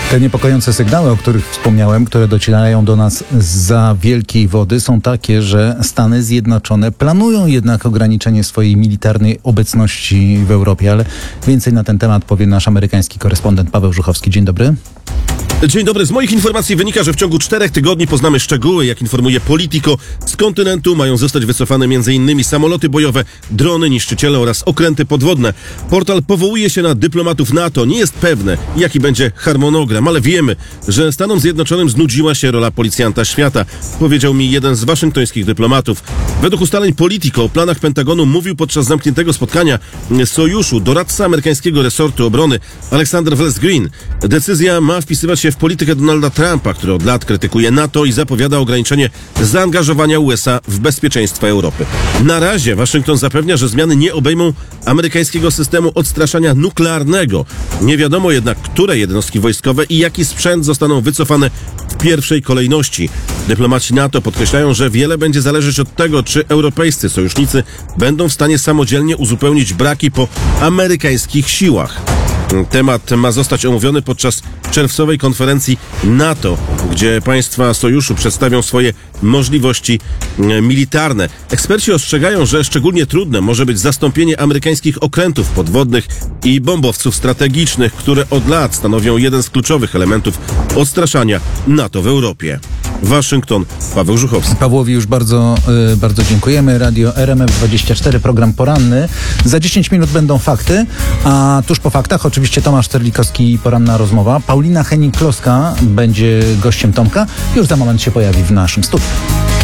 Te niepokojące sygnały, o których wspomniałem, które docierają do nas zza wielkiej wody, są takie, że Stany Zjednoczone planują jednak ograniczenie swojej militarnej obecności w Europie, ale więcej na ten temat powie nasz amerykański korespondent Paweł Żuchowski. Dzień dobry. Dzień dobry. Z moich informacji wynika, że w ciągu 4 tygodni poznamy szczegóły. Jak informuje Politico, z kontynentu mają zostać wycofane m.in. samoloty bojowe, drony, niszczyciele oraz okręty podwodne. Portal powołuje się na dyplomatów NATO. Nie jest pewne, jaki będzie harmonogram, ale wiemy, że Stanom Zjednoczonym znudziła się rola policjanta świata, powiedział mi jeden z waszyngtońskich dyplomatów. Według ustaleń Politico o planach Pentagonu mówił podczas zamkniętego spotkania sojuszu doradca amerykańskiego resortu obrony Alexander Welles Green. Decyzja ma wpisywać się w politykę Donalda Trumpa, który od lat krytykuje NATO i zapowiada ograniczenie zaangażowania USA w bezpieczeństwo Europy. Na razie Waszyngton zapewnia, że zmiany nie obejmą amerykańskiego systemu odstraszania nuklearnego. Nie wiadomo jednak, które jednostki wojskowe i jaki sprzęt zostaną wycofane w pierwszej kolejności. Dyplomaci NATO podkreślają, że wiele będzie zależeć od tego, czy europejscy sojusznicy będą w stanie samodzielnie uzupełnić braki po amerykańskich siłach. Temat ma zostać omówiony podczas czerwcowej konferencji NATO, gdzie państwa sojuszu przedstawią swoje możliwości militarne. Eksperci ostrzegają, że szczególnie trudne może być zastąpienie amerykańskich okrętów podwodnych i bombowców strategicznych, które od lat stanowią jeden z kluczowych elementów odstraszania NATO w Europie. Waszyngton, Paweł Żuchowski. Pawłowi już bardzo dziękujemy. Radio RMF24, program poranny. Za 10 minut będą fakty, a tuż po faktach oczywiście Tomasz Terlikowski i poranna rozmowa. Paulina Henning-Kloska będzie gościem Tomka. Już za moment się pojawi w naszym studiu.